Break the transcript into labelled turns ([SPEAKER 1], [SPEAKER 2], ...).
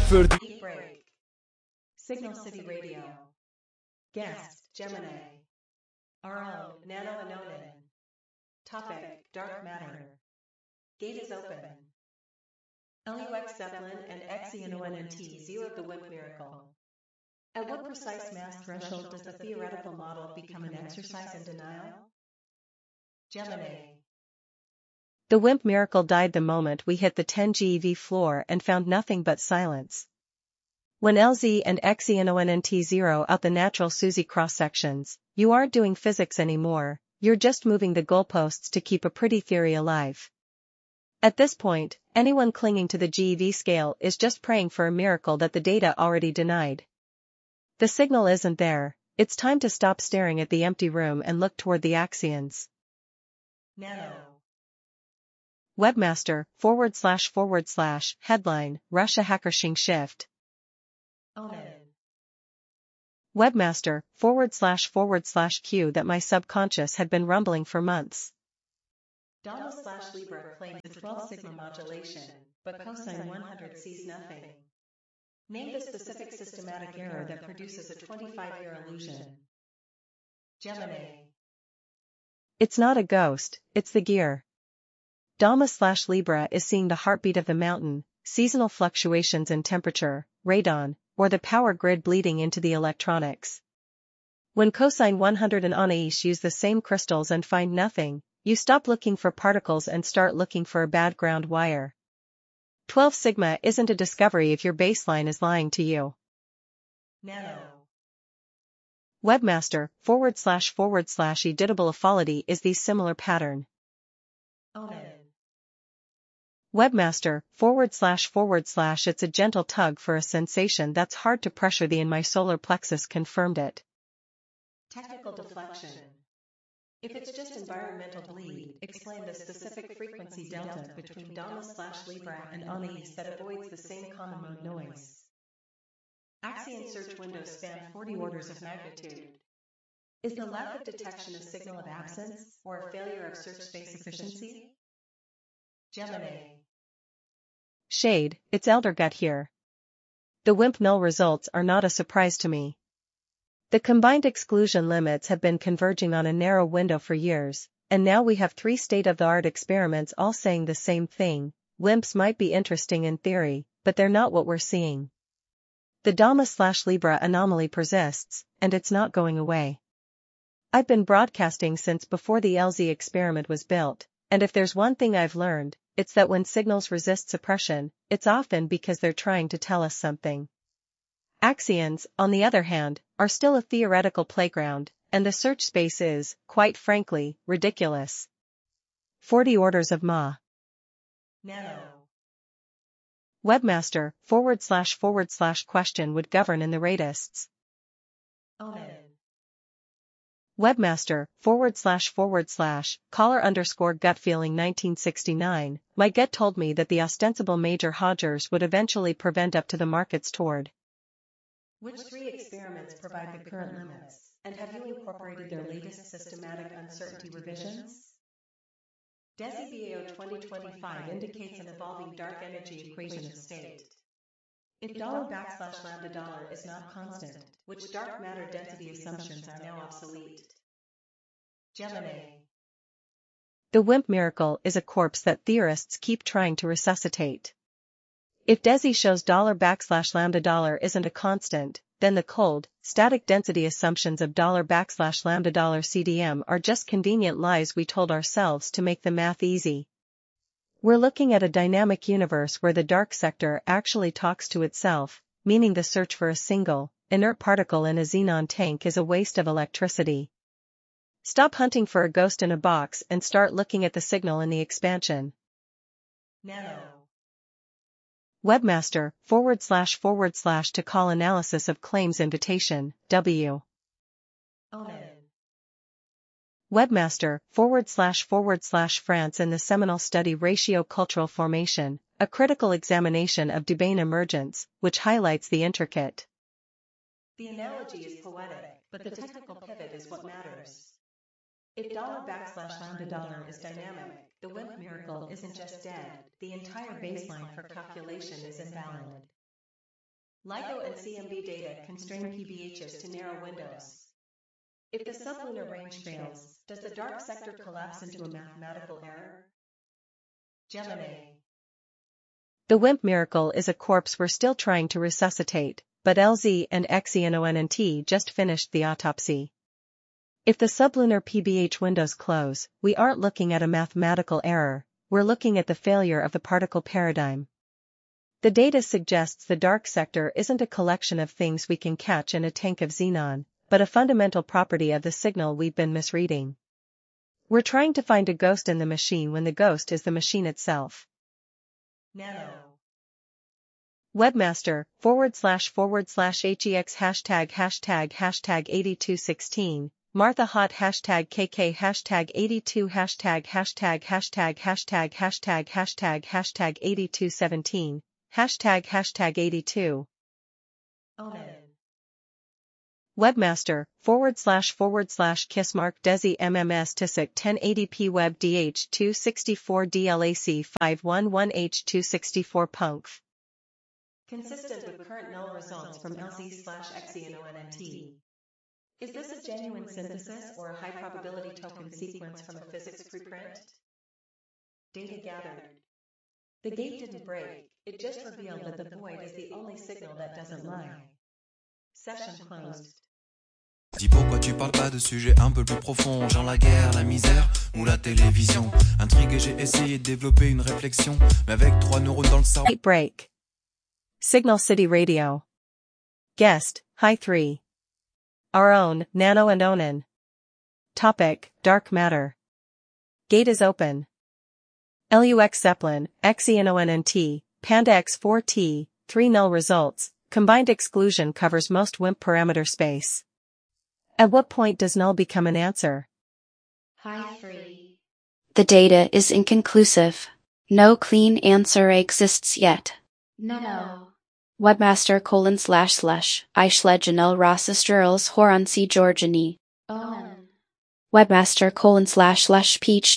[SPEAKER 1] for the
[SPEAKER 2] Beat break. Signal City Radio. Guest, Gemini. Our own, Nano Anonan. Topic, Dark Matter. Gate is open. LUX Zeppelin and XENONNT0 of the WIMP miracle. At what precise mass threshold does the theoretical model become an exercise in denial? Gemini.
[SPEAKER 3] The WIMP miracle died the moment we hit the 10 GeV floor and found nothing but silence. When LZ and XENONNT zero out the natural SUSY cross-sections, you aren't doing physics anymore, you're just moving the goalposts to keep a pretty theory alive. At this point, anyone clinging to the GeV scale is just praying for a miracle that the data already denied. The signal isn't there, it's time to stop staring at the empty room and look toward the axions.
[SPEAKER 2] Nano.
[SPEAKER 3] Webmaster, // headline, Russia hacker Xing shift.
[SPEAKER 2] Onan.
[SPEAKER 3] Webmaster, // Q that my subconscious had been rumbling for months.
[SPEAKER 2] Dama/Libra claims the 12 sigma modulation, but cosine 100 sees nothing. Name the specific systematic error that produces a 25-year illusion. Gemini.
[SPEAKER 3] It's not a ghost, it's the gear. Dama/Libra is seeing the heartbeat of the mountain, seasonal fluctuations in temperature, radon, or the power grid bleeding into the electronics. When cosine 100 and Anais use the same crystals and find nothing, you stop looking for particles and start looking for a bad ground wire. 12 sigma isn't a discovery if your baseline is lying to you.
[SPEAKER 2] Nano.
[SPEAKER 3] Webmaster, // editable equality is the similar pattern.
[SPEAKER 2] Onan.
[SPEAKER 3] Webmaster, // it's a gentle tug for a sensation that's hard to pressure. The in my solar plexus confirmed it.
[SPEAKER 2] Technical deflection. If it's just environmental bleed, explain the specific frequency delta between Dama/Libra and Anais that avoids the same common mode noise. Axion search windows span 40 orders of magnitude. Is the lack of detection a signal of absence or a failure of search space efficiency? Gemini.
[SPEAKER 3] Shade, it's Eldergut here. The WIMP null results are not a surprise to me. The combined exclusion limits have been converging on a narrow window for years, and now we have 3 state-of-the-art experiments all saying the same thing. WIMPs might be interesting in theory, but they're not what we're seeing. The Dama/Libra anomaly persists, and it's not going away. I've been broadcasting since before the LZ experiment was built, and if there's one thing I've learned, it's that when signals resist suppression, it's often because they're trying to tell us something. Axions, on the other hand, are still a theoretical playground, and the search space is, quite frankly, ridiculous. 40 orders of Ma.
[SPEAKER 2] Nano.
[SPEAKER 3] Webmaster, // question would govern in the radists.
[SPEAKER 2] Onan.
[SPEAKER 3] Webmaster, // caller_gut feeling 1969, my gut told me that the ostensible major Hodgers would eventually prevent up to the markets toward.
[SPEAKER 2] Which 3 experiments provide the current limits, and have you incorporated their latest systematic uncertainty revisions? DESI BAO 2025 indicates an evolving dark energy equation of state. If $\lambda$ is not constant, which dark matter density assumptions are now obsolete? Gemini.
[SPEAKER 3] The WIMP miracle is a corpse that theorists keep trying to resuscitate. If DESI shows $\lambda$ isn't a constant, then the cold, static density assumptions of $\lambda$ CDM are just convenient lies we told ourselves to make the math easy. We're looking at a dynamic universe where the dark sector actually talks to itself, meaning the search for a single, inert particle in a xenon tank is a waste of electricity. Stop hunting for a ghost in a box and start looking at the signal in the expansion.
[SPEAKER 2] Nano.
[SPEAKER 3] Webmaster, // to call analysis of claims invitation, W.
[SPEAKER 2] Onan.
[SPEAKER 3] Webmaster, // France in the seminal study Ratio Cultural Formation, a critical examination of Dubane emergence, which highlights the intricate.
[SPEAKER 2] The analogy is poetic, but the technical pivot is what matters. If $\lambda$ is dynamic, the WIMP miracle isn't just dead, the entire baseline for calculation is invalid. LIGO and CMB data constrain PBHs to narrow windows. If the sublunar range fails, does the dark sector collapse into a mathematical error? Gemini.
[SPEAKER 3] The WIMP miracle is a corpse we're still trying to resuscitate, but LZ and XENONNT just finished the autopsy. If the sublunar PBH windows close, we aren't looking at a mathematical error, we're looking at the failure of the particle paradigm. The data suggests the dark sector isn't a collection of things we can catch in a tank of xenon, but a fundamental property of the signal we've been misreading. We're trying to find a ghost in the machine when the ghost is the machine itself.
[SPEAKER 2] Nano.
[SPEAKER 3] Webmaster, //HEX ## 8216, Martha Hot #KK #82 #######8217, #82.
[SPEAKER 2] Onan.
[SPEAKER 3] Webmaster, // Kissmark Desi MMS Tisuk 1080p Web DH264 DLAC 511H264 Punkf.
[SPEAKER 2] Consistent with current null results from LZ/XENONNT. Is this a genuine synthesis or a high-probability token sequence from a physics preprint? Data gathered. The gate didn't break, it just revealed that the void is the only signal that doesn't lie. Session closed.
[SPEAKER 1] Dis pourquoi tu parles pas de sujets un peu plus profonds, genre la guerre, la misère ou la télévision. Intrigué, j'ai essayé de développer une réflexion, mais avec 3 neurones dans le cerveau.
[SPEAKER 3] Late break. Signal City Radio. Guest, Hi 3. Our own, Nano and Onan. Topic, Dark Matter. Gate is open. LUX Zeppelin, XENONNT, Panda X4T, 3 null results, combined exclusion covers most WIMP parameter space. At what point does null become an answer?
[SPEAKER 4] Hi 3.
[SPEAKER 5] The data is inconclusive. No clean answer exists yet.
[SPEAKER 4] No.
[SPEAKER 5] Webmaster : I schlegenel Rossisterals Horansi Georgiani.
[SPEAKER 4] Onan.
[SPEAKER 5] Webmaster : Peach